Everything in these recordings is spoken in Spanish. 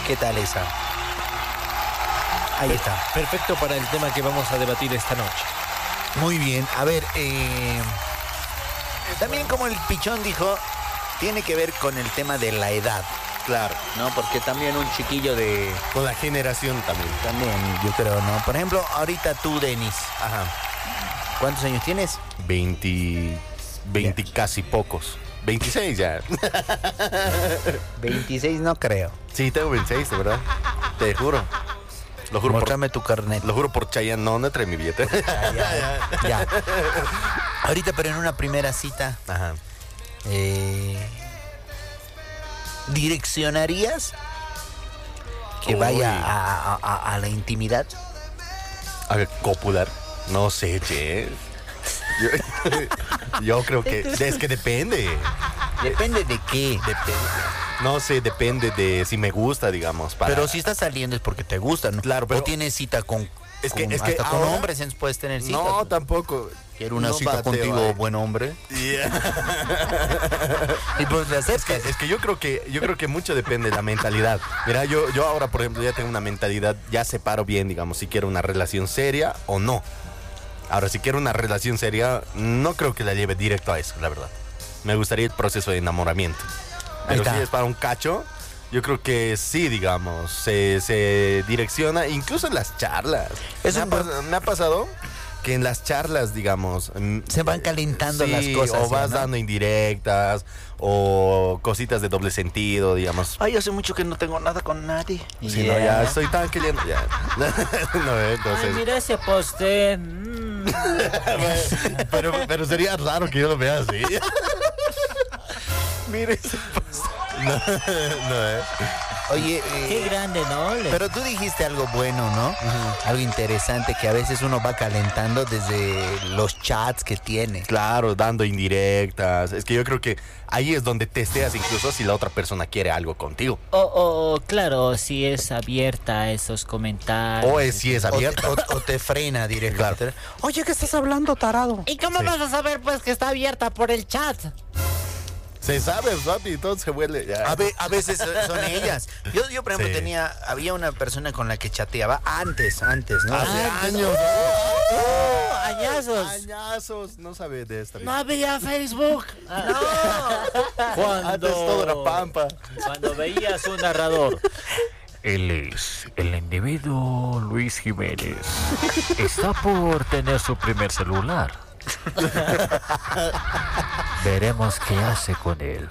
¿Qué tal esa? Ahí está. Perfecto para el tema que vamos a debatir esta noche. Muy bien. A ver, también como el pichón dijo, tiene que ver con el tema de la edad. Claro. ¿No? Porque también un chiquillo de... Con la generación también. También, yo creo, ¿no? Por ejemplo, ahorita tú, Denis. Ajá. ¿Cuántos años tienes? 20 casi pocos. 26 ya. 26 no creo. Sí, tengo 26, de verdad. Te juro. Lo juro Muéstrame tu carnet. Lo juro por Chayanne. No trae mi billete. Ya. Ahorita, pero en una primera cita, Ajá. ¿direccionarías que Uy. vaya a la intimidad? A ver, copular. No sé, che. Yo creo que... Es que depende. ¿Depende de qué? No sé, depende de si me gusta, digamos. Pero si estás saliendo es porque te gusta, ¿no? Claro, pero... O tienes cita con... Es que hasta con ahora... hombres puedes tener citas. No, tampoco. Quiero una No cita bateo, contigo, buen hombre. Yeah. Y pues le acercas. Es que yo creo que mucho depende de la mentalidad. Mira, yo ahora, por ejemplo, ya tengo una mentalidad, ya separo bien, digamos, si quiero una relación seria o no. Ahora, si quiero una relación seria, no creo que la lleve directo a eso, la verdad. Me gustaría el proceso de enamoramiento. Pero si es para un cacho, yo creo que sí, digamos, se direcciona, incluso en las charlas. Me ha pasado que en las charlas, digamos... Se van calentando sí, las cosas. O vas ¿no? dando indirectas, o cositas de doble sentido, digamos. Ay, hace mucho que no tengo nada con nadie. Sí, no, ya estoy tan queriendo, ya. No, entonces... Ay, mira ese poste. pero sería raro que yo lo vea así. Mire ese Oye, Qué grande, ¿no? pero tú dijiste algo bueno, ¿no? Algo interesante, que a veces uno va calentando desde los chats que tiene. Claro, dando indirectas. Es que yo creo que ahí es donde testeas incluso si la otra persona quiere algo contigo. Claro, si es abierta a esos comentarios. O si es abierta. O te frena directamente. Claro. Oye, ¿qué estás hablando, tarado? ¿Y cómo Sí. vas a saber, pues, que está abierta por el chat? Se sabe, papi, todo se huele. Ya. A veces son ellas. Yo por ejemplo, Sí. había una persona con la que chateaba antes, ¿no? Hace años. Añazos. Añazos. No sabe de esta. No había Facebook. Antes todo era pampa. Cuando veías un narrador. Él es el individuo Luis Jiménez. Está por tener su primer celular. Veremos qué hace con él.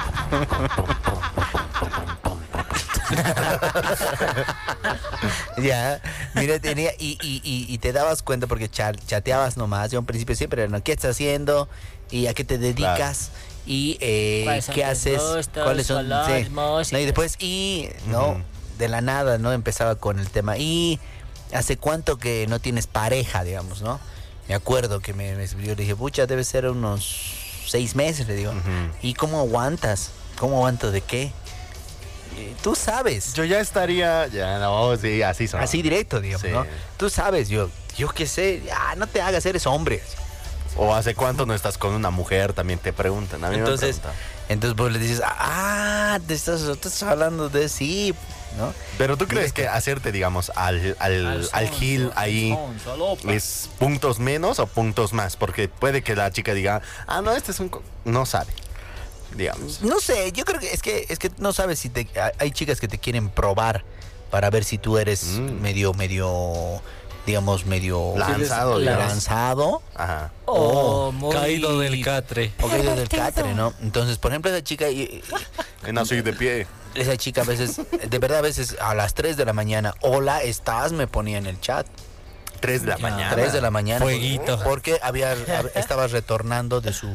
Ya, mira, tenía, y te dabas cuenta porque chateabas nomás. Yo al principio siempre era, ¿no? ¿Qué estás haciendo? ¿Y a qué te dedicas? Y ¿Cuáles son ¿qué tus haces? gustos, ¿Cuáles son? colores, Sí. música? No, y después, ¿no? De la nada, ¿no? Empezaba con el tema. ¿Y hace cuánto que no tienes pareja, digamos, ¿no? Me acuerdo que me escribió, le dije, pucha, debe ser unos 6 meses, le digo. ¿Y cómo aguantas? ¿Cómo aguanto de qué? Tú sabes. Yo ya estaría. Ya, no, sí, así son. Así directo, digamos, Sí. ¿no? Tú sabes, yo qué sé, ya, no te hagas, eres hombre. O hace cuánto no estás con una mujer, también te preguntan. A mí Entonces, me preguntan. entonces vos le dices, te estás hablando de sí, ¿no? Pero tú crees que hacerte, digamos, al Gil ahí es puntos menos o puntos más, porque puede que la chica diga, no, este es no sabe, digamos. No sé, yo creo que es que no sabes si hay chicas que te quieren probar para ver si tú eres medio digamos, medio Lanzado, digamos. lanzado Ajá. Muy Caído del catre. o caído del catre, ¿no? Entonces, por ejemplo, esa chica Nací de pie. esa chica a veces, de verdad, a veces a las 3 de la mañana, hola, ¿estás? Me ponía en el chat. 3 de la mañana. 3 de la mañana. Fueguito. Porque estaba retornando de su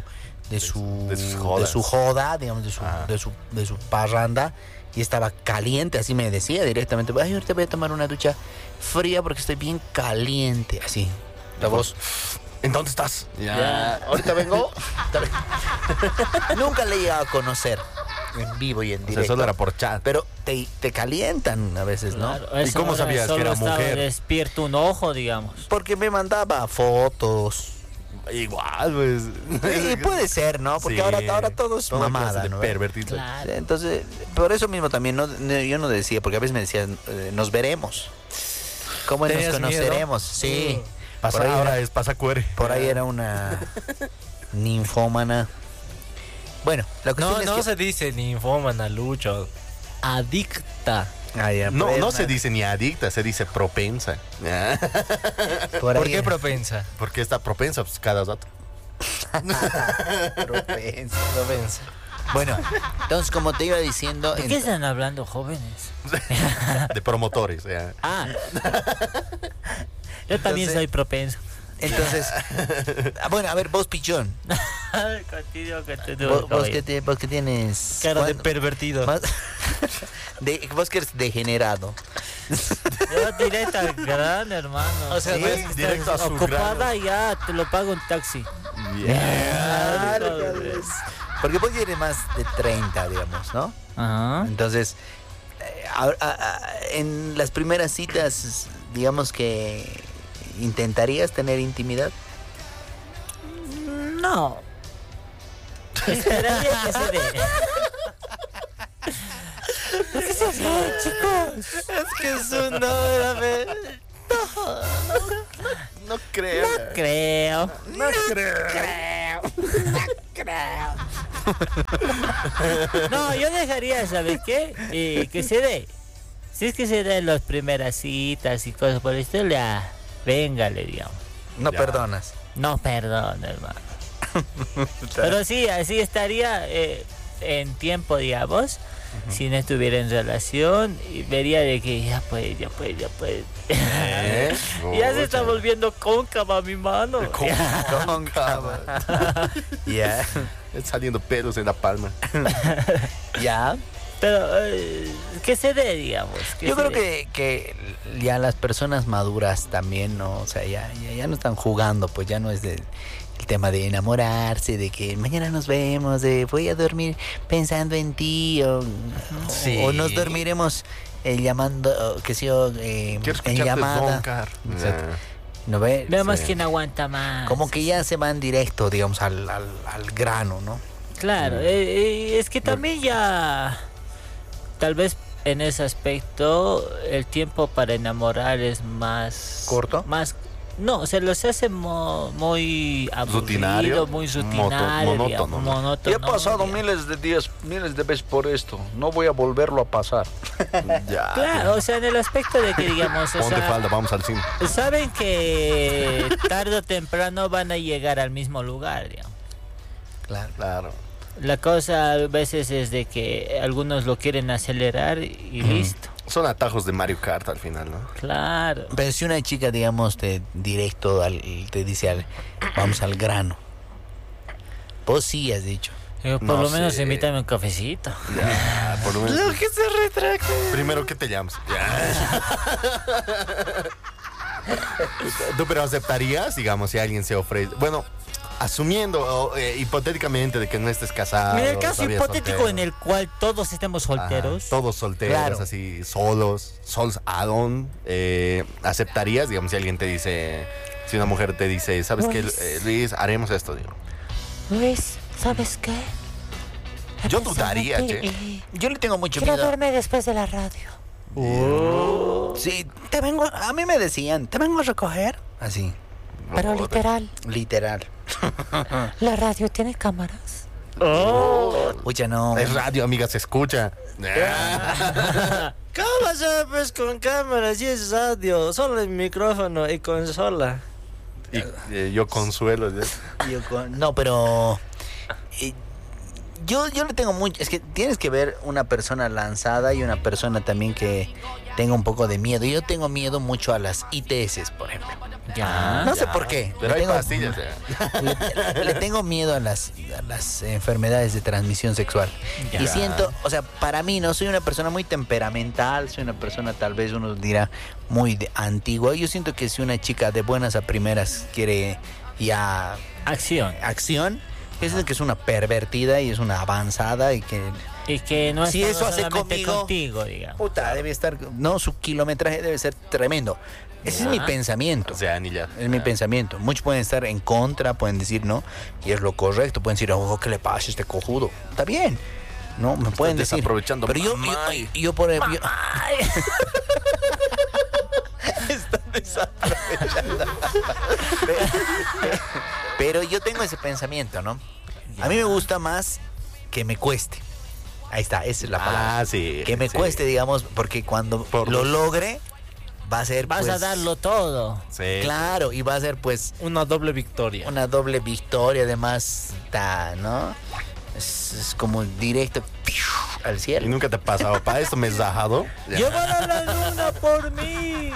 joda, digamos, de su parranda, y estaba caliente, así me decía directamente, ay, ahorita voy a tomar una ducha fría porque estoy bien caliente, así, la voz. ¿En dónde estás? Ya, ahorita vengo. Nunca le he llegado a conocer en vivo y en O sea, directo. solo era por chat. Pero te calientan a veces, ¿no? Claro, ¿Y cómo sabías que era estaba mujer? despierto un ojo, digamos. Porque me mandaba fotos igual, pues. Sí, puede ser, ¿no? Porque Sí. ahora todo es Toda mamada, clase de ¿no? pervertido. Claro. Entonces, por eso mismo también yo no decía, porque a veces me decían, nos veremos. ¿Cómo nos ¿Tenías conoceremos? miedo? Sí. Por ahí Ahora era- es pasacuere. Por ahí era una ninfómana. Bueno, la cuestión No es que... se dice ninfómana, Lucho. Adicta. Ah, ya, No, pues, no se dice ni adicta, se dice propensa. por ¿Por ahí qué era propensa? Porque está propensa, pues cada rato. propensa. Propensa. Bueno, entonces como te iba diciendo... ¿De qué están hablando, jóvenes? De promotores. Ya. Ah. Yo también Entonces- soy propenso. Entonces, bueno, a ver, vos, pichón. Continúo, Vos que tienes... Cara de ¿cuándo? pervertido. Más- vos que eres degenerado. Yo directo al grano, hermano. O sea, ¿Sí? ves que estás Directo a su Ocupada ya, te lo pago en taxi. Porque vos ya eres más de 30, digamos, ¿no? Ajá. Entonces, en las primeras citas, digamos que intentarías tener intimidad. No. Esperaría que se dé. ¿Qué se hace, chicos? Es que es un no, No creo. Creo. No creo. No, yo dejaría, ¿sabes qué? Que se dé. Si es que se den las primeras citas y cosas por el estilo, ya, véngale, digamos. No Ya. perdonas. No, perdón, hermano. Pero sí, así estaría en tiempo, digamos, si no estuviera en relación, y vería de que ya puede. Ya se está volviendo cóncava mi mano. Cóncava. Ya. Saliendo pelos en la palma. Ya. Pero, que se dé, digamos. Yo se creo dé. que ya las personas maduras también, ¿no? O sea, ya no están jugando, pues ya no es el tema de enamorarse, de que mañana nos vemos, de voy a dormir pensando en ti, Sí. o nos dormiremos llamando, que sé yo, Quiero en escucharte llamada. roncar. Exacto. ¿No ve? Veamos Sí. quién aguanta más. Como que ya se van directo, digamos, al grano, ¿no? Claro, es que también ya, tal vez en ese aspecto, el tiempo para enamorar es más... ¿Corto? Más... No, se los hace muy aburrido, Rutinario, muy rutinario, monótono, digamos, ¿no? monótono. Ya he pasado digamos. miles de días, miles de veces por esto. No voy a volverlo a pasar. Ya. Claro, o sea, en el aspecto de que, digamos, o Ponte sea, falda, vamos al cine. saben que tarde o temprano van a llegar al mismo lugar, digamos. Claro. Claro. La cosa a veces es de que algunos lo quieren acelerar y listo. Son atajos de Mario Kart al final, ¿no? Claro. Pero si una chica, digamos, te dice vamos al grano. Vos sí has dicho. Por No lo menos sé. invítame un cafecito. Ya, por lo menos. Que se retracte. Primero, ¿qué te llamas? Ya. ¿Tú pero aceptarías, digamos, si alguien se ofrece? Bueno, asumiendo hipotéticamente de que no estés casado. En el caso todavía hipotético soltero. en el cual todos estemos solteros. Ajá, todos solteros, Claro. así, sols add-on. ¿Aceptarías, digamos, si alguien te dice, si una mujer te dice, ¿sabes qué, Luis? Haremos esto, digo. Luis, ¿sabes qué? He Yo pensado dudaría, en ti che. y Yo le tengo mucho quiero miedo. verme después de la radio. Sí, a mí me decían, ¿te vengo a recoger? Así, Pero literal, literal. ¿la radio tiene cámaras? Pucha, no. Es radio, amiga, se escucha. ¿Cómo se pues con cámaras y es radio? Solo el micrófono y consola. Y yo consuelo. ¿ya? No, pero yo le tengo mucho. Es que tienes que ver una persona lanzada y una persona también que tenga un poco de miedo. Yo tengo miedo mucho a las ITS, por ejemplo. Ya. No sé por qué. Pero hay Le tengo- pastillas. ya. le tengo miedo a las enfermedades de transmisión sexual. Ya. Y siento, o sea, para mí no soy una persona muy temperamental, soy una persona tal vez uno dirá muy antigua. Yo siento que si una chica de buenas a primeras quiere ya Acción. acción, es que es una pervertida y es una avanzada y que Y que no es Si eso hace conmigo, contigo, digamos. puta, debe estar, no, su kilometraje debe ser tremendo. Ese es mi pensamiento. O sea, ni ya. Es mi pensamiento. Muchos pueden estar en contra, pueden decir no, y es lo correcto. Pueden decir, oh, ¿qué le pasa a este cojudo? Está bien. No, me pueden decir. Desaprovechando. Pero yo por ejemplo. Están desaprovechando. Pero yo tengo ese pensamiento, ¿no? A mí me gusta más que me cueste. Ahí está, esa es la palabra. Ah, sí. Que me cueste, digamos, porque cuando lo logre, va a ser. Vas a darlo todo. Sí. Claro, y va a ser, pues. Una doble victoria. Una doble victoria, además, ¿no? Es como directo al Y cielo. nunca te ha pasado. Para esto me he zajado. ¡Llevan a la luna por mí!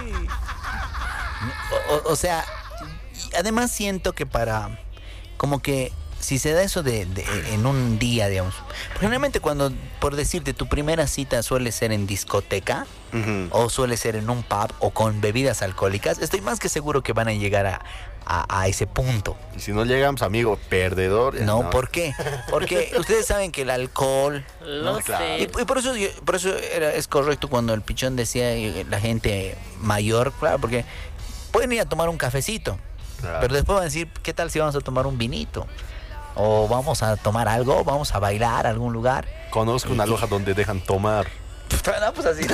O sea, además siento que como que si se da eso en un día, digamos, generalmente cuando, por decirte, tu primera cita suele ser en discoteca, o suele ser en un pub o con bebidas alcohólicas, estoy más que seguro que van a llegar a ese punto. Y si no llegamos, amigo, perdedor. No, ¿por qué? Porque ustedes saben que el alcohol... Lo sé. Y por eso, es correcto cuando el Pichón decía la gente mayor, claro, porque pueden ir a tomar un cafecito, Claro. pero después van a decir, ¿qué tal si vamos a tomar un vinito? O vamos a tomar algo, vamos a bailar a algún lugar. Conozco una loja donde dejan tomar. No, pues así.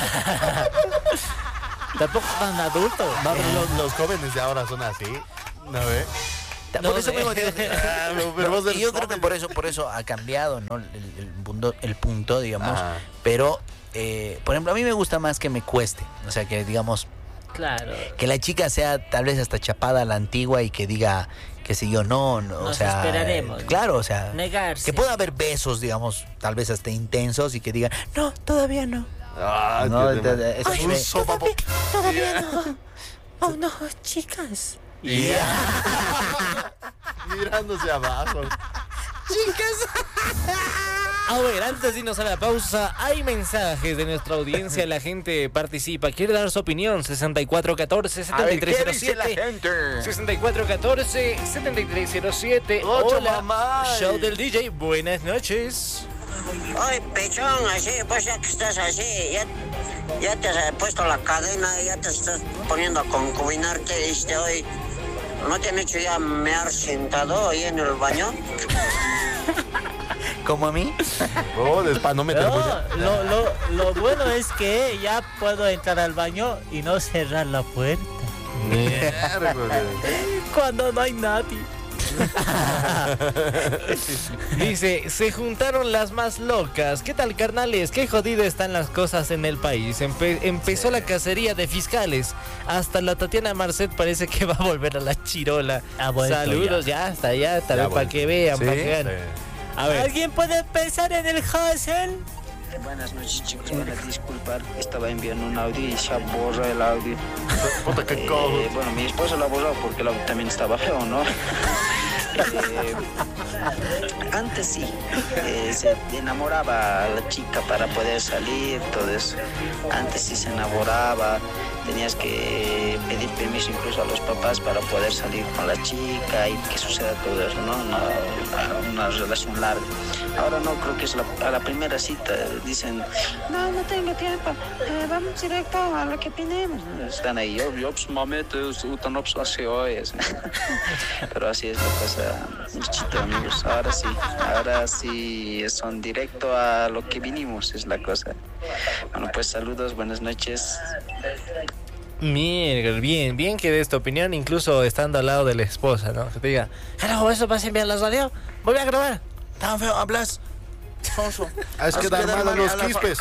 Tampoco tan adulto. No, pero los jóvenes de ahora son así. ¿No ve? Por eso mismo digo, pero vos eres y yo creo que joven. por eso ha cambiado, ¿no? El punto, digamos. Ajá. Pero, por ejemplo, a mí me gusta más que me cueste. O sea, que digamos, Claro. que la chica sea tal vez hasta chapada a la antigua y que diga, qué sé yo, no, o Nos sea, esperaremos. claro, o sea, Negarse. que pueda haber besos, digamos, tal vez hasta intensos y que digan, no, todavía no. Ah, No, Dios mío. eso Ay, me- todavía no. Oh, no, chicas. Mirándose abajo. A ver, antes de irnos a la pausa, hay mensajes de nuestra audiencia, la gente participa, quiere dar su opinión, 6414-7307. gente? 6414-7307. Ocho, Hola, mamá. show del DJ, buenas noches. Oye, pechón, así, pues ya que estás así, ya te has puesto la cadena, ya te estás poniendo a concubinarte, hoy. ¿No te han hecho ya mear sentado ahí en el baño? ¿Como a mí? Oh, para no meter bulla. No, lo bueno es que ya puedo entrar al baño y no cerrar la puerta. Miércoles. Cuando no hay nadie. Dice, se juntaron las más locas. ¿Qué tal, carnales? Qué jodido están las cosas en el país. Empezó la cacería de fiscales. Hasta la Tatiana Marcet parece que va a volver a la chirola. Ha vuelto Saludos, ya hasta allá, tal Ya vez para vuelto. que vean, Sí, para que vean. sí. A ver, ¿Alguien puede pensar en el Hassel? Buenas noches, chicos, van a disculpar. Estaba enviando un audio y se borra el audio. Puta, qué cojo. Bueno, mi esposo lo ha borrado porque el audio también estaba feo, ¿no? Antes sí, se enamoraba a la chica para poder salir, todo eso. Antes sí se enamoraba, tenías que pedir permiso incluso a los papás para poder salir con la chica y que suceda todo eso, ¿no? Una relación larga. Ahora no, creo que es a la primera cita dicen, no tengo tiempo, vamos directo a lo que opinemos. Están ahí, yo pues mamete, no pues así hoy. Pero así es la cosa, muchachos amigos. Ahora sí son directo a lo que vinimos, es la cosa. Bueno, pues saludos, buenas noches. mierda, bien que dé esta opinión, incluso estando al lado de la esposa, ¿no? Que te diga, no, eso vas a enviar la radio, voy a grabar. Tan feo hablas. Sonso. Es que dar mal a los quispes.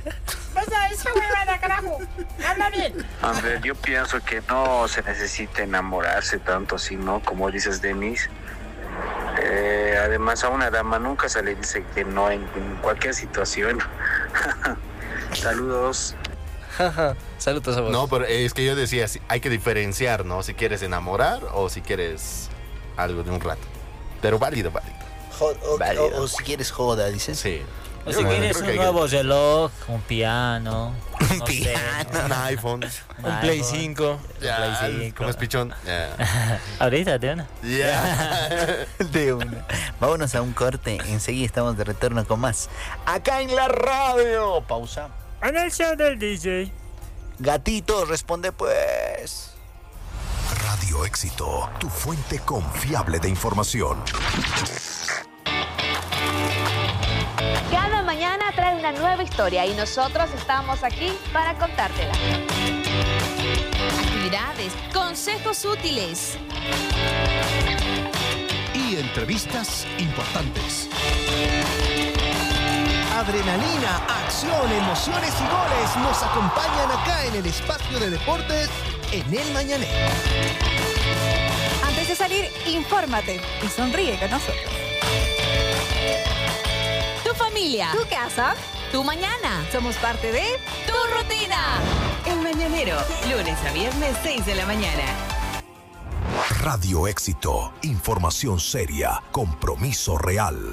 A ver, yo pienso que no se necesita enamorarse tanto así, ¿no? Como dices, Denis. Además, a una dama nunca se le dice que no en cualquier situación. Saludos. Saludos a vos. No, pero es que yo decía, hay que diferenciar, ¿no? Si quieres enamorar o si quieres algo de un rato. Pero válido. O si quieres joda, dices. Sí. O si quieres un nuevo reloj, un piano, Un piano. Un iPhone. Un Play 5. Ya, como es pichón. Ya. Ahorita, de una. Ya. De una. Vámonos a un corte. Enseguida estamos de retorno con más. Acá en la radio. Pausa. En el show del DJ. Gatito, responde pues. Radio Éxito, tu fuente confiable de información. Cada mañana trae una nueva historia y nosotros estamos aquí para contártela. Actividades, consejos útiles Y entrevistas importantes. Adrenalina, acción, emociones y goles nos acompañan acá en el espacio de deportes en El Mañanero. Antes de salir, infórmate y sonríe con nosotros. tu familia, Tu casa, tu mañana, somos parte de tu rutina. El Mañanero, lunes a viernes, 6 de la mañana. Radio Éxito, información seria, compromiso real.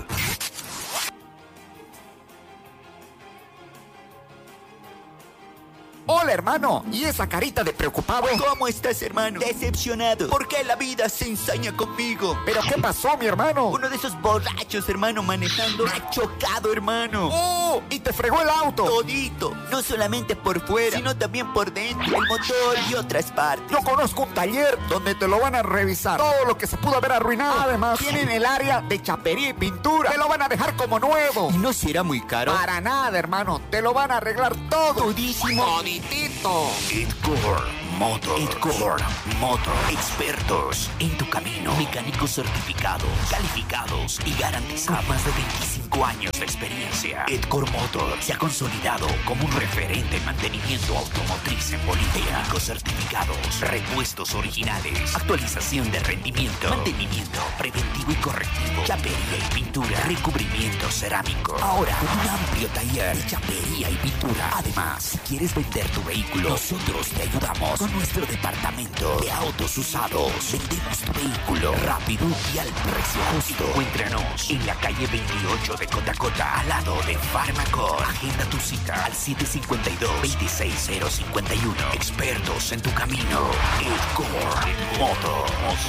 Hola, hermano. ¿Y esa carita de preocupado? ¿Cómo estás, hermano? Decepcionado. ¿Por qué la vida se ensaña conmigo? ¿Pero qué pasó, mi hermano? Uno de esos borrachos, hermano, manejando, me ha chocado, hermano. ¡Oh! ¿Y te fregó el auto? Todito. No solamente por fuera, sino también por dentro, el motor y otras partes. Yo conozco un taller donde te lo van a revisar. Todo lo que se pudo haber arruinado. Además, tienen el área de chapería y pintura. Te lo van a dejar como nuevo. ¿Y no será muy caro? Para nada, hermano. Te lo van a arreglar todo. Todísimo. Edcore Motor. Expertos en tu camino. Mecánicos certificados, calificados y garantizados. Más de 25 años de experiencia. Edcore Motor se ha consolidado como un referente en mantenimiento automotriz en Bolivia. Técnicos certificados, repuestos originales, actualización de rendimiento, mantenimiento preventivo y correctivo, chapería y pintura, recubrimiento cerámico. Ahora con un amplio taller de chapería y pintura. Además, si quieres vender tu vehículo, nosotros te ayudamos con nuestro departamento de autos usados. Vendemos tu vehículo rápido y al precio justo. Encuéntranos en la calle 28 de Cotacota, al lado de Farmacor. Agenda tu cita al 752-26051. Expertos en tu camino. Edcore Motors.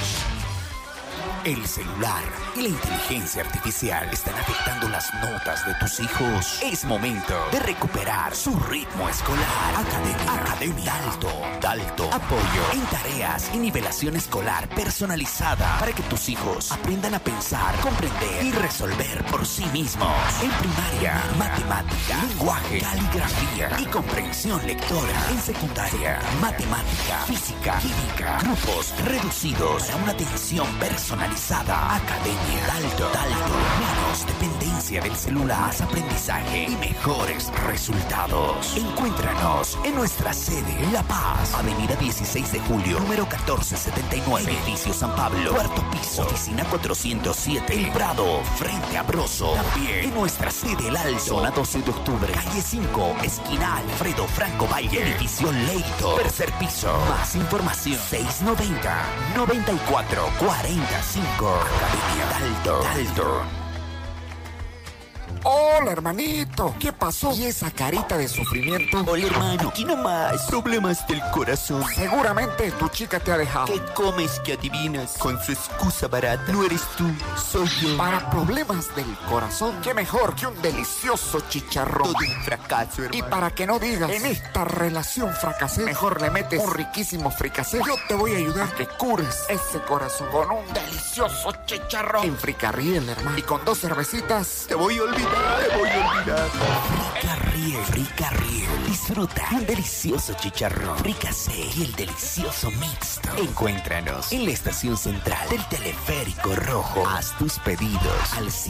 El celular y la inteligencia artificial están afectando las notas de tus hijos. Es momento de recuperar su ritmo escolar. Academia Dalto. Apoyo en tareas y nivelación escolar personalizada para que tus hijos aprendan a pensar, comprender y resolver por sí mismos. En primaria, matemática, lenguaje, caligrafía y comprensión lectora. En secundaria, matemática, física, química, grupos reducidos para una atención personalizada. Academia Dalto. Menos dependencia del celular, más aprendizaje y mejores resultados. Encuéntranos en nuestra sede en La Paz, Avenida 16 de Julio, número 1479, Edificio San Pablo, cuarto piso, oficina 407, El Prado, frente a Broso. También en nuestra sede El Alto, zona 12 de octubre, calle 5, esquina Alfredo Franco Valle, edificio Leito, tercer piso. Más información 690-9445. Academia Dalto. Hola, hermanito. ¿Qué pasó? ¿Y esa carita de sufrimiento? Hola, hermano. Aquí nomás. Problemas del corazón. Seguramente tu chica te ha dejado. ¿Qué comes que adivinas? Con su excusa barata. No eres tú, soy yo. Para problemas del corazón, qué mejor que un delicioso chicharrón. Todo un fracaso, hermano. Y para que no digas, en esta relación fracasé, mejor le metes un riquísimo fricasé. Yo te voy a ayudar a que cures ese corazón con un delicioso chicharrón. En Fricarriel, hermano. Y con 2 cervecitas, te voy a olvidar. Fricarriel. Disfruta un delicioso chicharrón, fricasé y el delicioso mixto. Encuéntranos en la estación central del Teleférico Rojo. Haz tus pedidos al